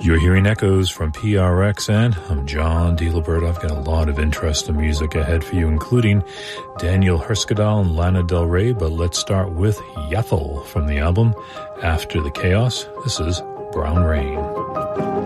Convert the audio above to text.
You're hearing echoes from PRXN. I'm John D. Liberto. I've got a lot of interesting music ahead for you, including Daniel Herskadal and Lana Del Rey, but let's start with Yaffle from the album After the Chaos. This is Brown Rain.